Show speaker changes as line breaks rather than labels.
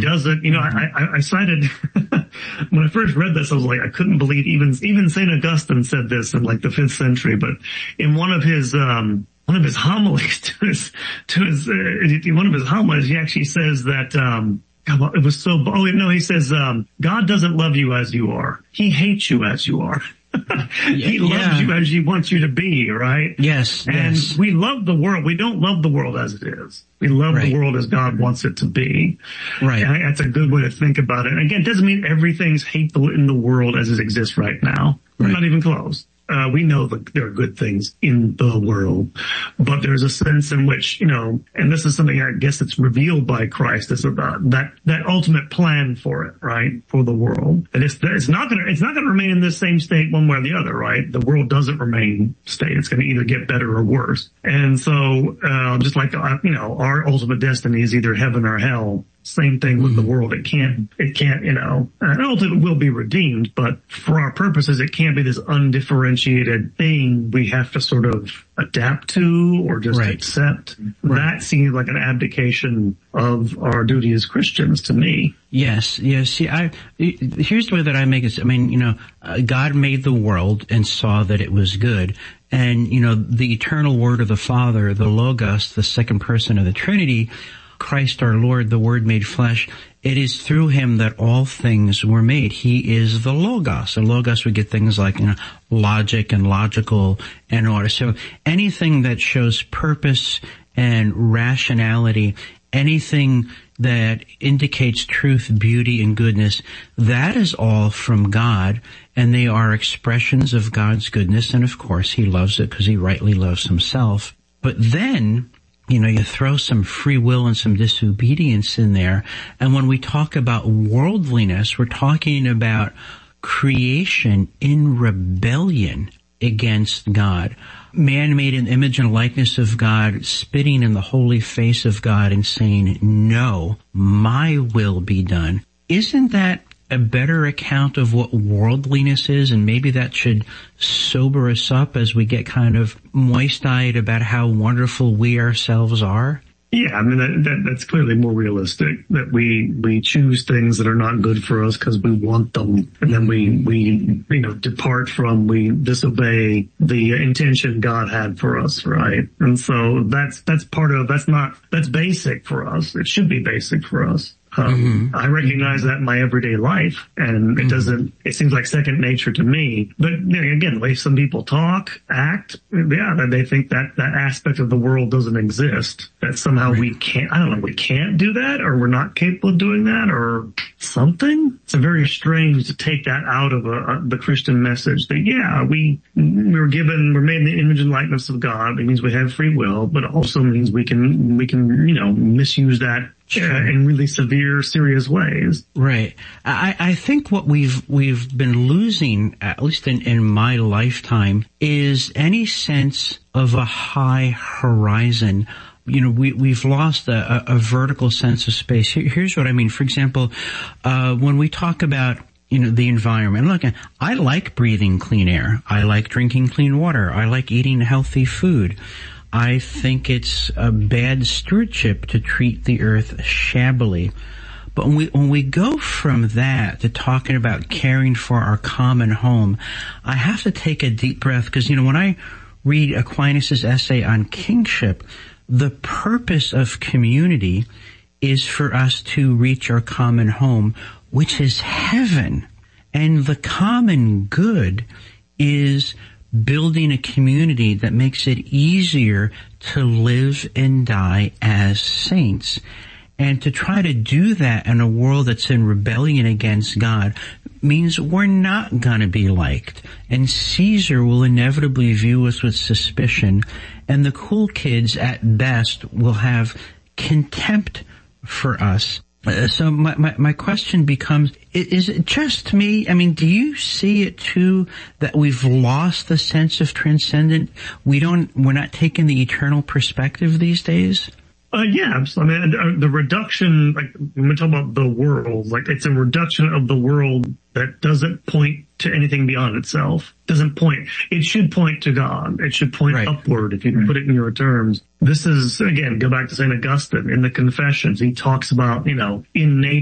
doesn't, I cited, when I first read this, I was like, I couldn't believe even St. Augustine said this in like the 5th century, but in one of his homilies he actually says that, it was so, he says, God doesn't love you as you are. He hates you as you are. He loves you as he wants you to be, right?
Yes.
And we love the world. We don't love the world as it is. We love the world as God wants it to be.
Right.
And that's a good way to think about it. And again, it doesn't mean everything's hateful in the world as it exists right now. Right. Not even close. We know that there are good things in the world, but there's a sense in which, and this is something I guess that's revealed by Christ, is about that ultimate plan for it, right? For the world. And it's not gonna remain in this same state one way or the other, right? The world doesn't remain state. It's gonna either get better or worse. And so, just like, our ultimate destiny is either heaven or hell. Same thing with the world. It can't, ultimately will be redeemed, but for our purposes, it can't be this undifferentiated thing we have to sort of adapt to or just accept. Right. That seems like an abdication of our duty as Christians to me.
Yes. See, here's the way that I make it. God made the world and saw that it was good. And, the eternal word of the Father, the Logos, the second person of the Trinity, Christ our Lord, the Word made flesh, it is through him that all things were made. He is the Logos. And Logos would get things like, logic and logical and order. So anything that shows purpose and rationality, anything that indicates truth, beauty, and goodness, that is all from God, and they are expressions of God's goodness, and of course he loves it because he rightly loves himself. But then, you throw some free will and some disobedience in there. And when we talk about worldliness, we're talking about creation in rebellion against God. Man made an image and likeness of God, spitting in the holy face of God and saying, no, my will be done. Isn't that a better account of what worldliness is? And maybe that should sober us up as we get kind of moist-eyed about how wonderful we ourselves are.
Yeah, that's clearly more realistic, that we choose things that are not good for us because we want them, and then we depart from, we disobey the intention God had for us, right? And so that's basic for us. It should be basic for us. I recognize that in my everyday life, and it seems like second nature to me. But again, the way some people talk, act, they think that aspect of the world doesn't exist, that somehow we can't do that, or we're not capable of doing that, or something. It's very strange to take that out of the Christian message that, we're made in the image and likeness of God. It means we have free will, but it also means we can misuse that in really serious ways.
Right. I think what we've been losing, at least in my lifetime, is any sense of a high horizon. We've lost a vertical sense of space. Here's what I mean. For example, when we talk about the environment. Look, I like breathing clean air. I like drinking clean water. I like eating healthy food. I think it's a bad stewardship to treat the earth shabbily. But when we go from that to talking about caring for our common home, I have to take a deep breath, because, when I read Aquinas' essay on kingship, the purpose of community is for us to reach our common home, which is heaven. And the common good is building a community that makes it easier to live and die as saints. And to try to do that in a world that's in rebellion against God means we're not going to be liked. And Caesar will inevitably view us with suspicion. And the cool kids at best will have contempt for us. So my question becomes, is it just me? Do you see it too, that we've lost the sense of transcendent? We're not taking the eternal perspective these days?
Yeah, the reduction, like when we talk about the world, like it's a reduction of the world that doesn't point to anything beyond itself. It should point to God. It should point upward, if you put it in your terms. This is, again, go back to St. Augustine in the Confessions. He talks about, in nature,